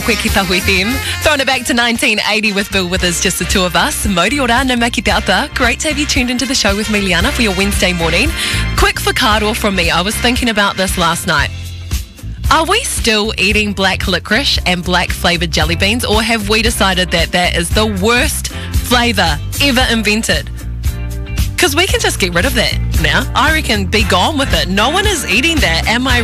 Koe ki tahu FM. Throwing it back to 1980 with Bill Withers, just the two of us. Modi ora, no maki te ata. Great to have you tuned into the show with me, Liana, for your Wednesday morning. Quick whakaaro from me. I was thinking about this last night. Are we still eating black licorice and black flavoured jelly beans, or have we decided that that is the worst flavour ever invented? Because we can just get rid of that now. I reckon be gone with it. No one is eating that. Am I